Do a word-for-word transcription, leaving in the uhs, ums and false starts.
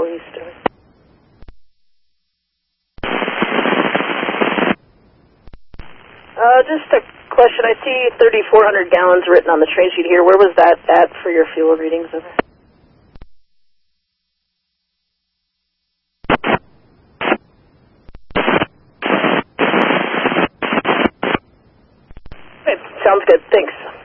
four Eastern. Uh, just a question. I see thirty-four hundred gallons written on the train sheet here. Where was that at for your fuel readings? Over? Okay, sounds good. Thanks.